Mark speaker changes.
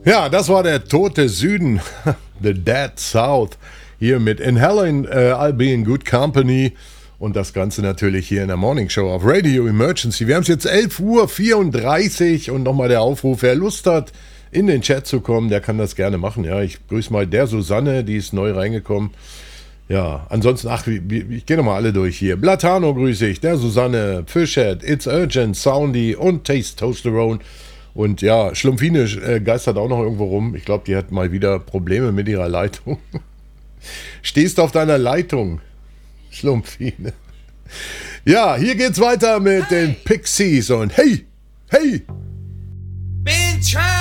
Speaker 1: Ja, das war der tote Süden, The Dead South, hier mit In Helen, I'll Be in Good Company und das Ganze natürlich hier in der Morning Show auf Radio Emergency. Wir haben es jetzt 11:34 Uhr und nochmal der Aufruf, wer Lust hat, in den Chat zu kommen, der kann das gerne machen. Ja, ich grüße mal der Susanne, die ist neu reingekommen. Ja, ansonsten, ich gehe nochmal alle durch hier. Blatano grüße ich, der Susanne, Fishhead, It's Urgent, Soundy und Taste Toasterone. Und ja, Schlumpfine geistert auch noch irgendwo rum. Ich glaube, die hat mal wieder Probleme mit ihrer Leitung. Stehst auf deiner Leitung, Schlumpfine. Ja, hier geht's weiter mit den Pixies und hey, hey!
Speaker 2: Been trying